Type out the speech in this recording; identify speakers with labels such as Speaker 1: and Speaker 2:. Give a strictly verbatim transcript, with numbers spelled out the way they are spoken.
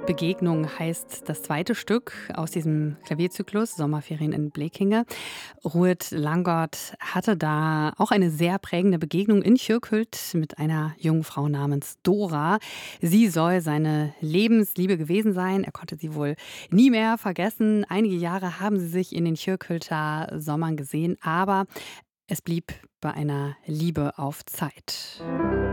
Speaker 1: Begegnung heißt das zweite Stück aus diesem Klavierzyklus Sommerferien in Blekinge. Rued Langgaard hatte da auch eine sehr prägende Begegnung in Kyrkhult mit einer jungen Frau namens Dora. Sie soll seine Lebensliebe gewesen sein. Er konnte sie wohl nie mehr vergessen. Einige Jahre haben sie sich in den Kyrkhulter Sommern gesehen, aber es blieb bei einer Liebe auf Zeit.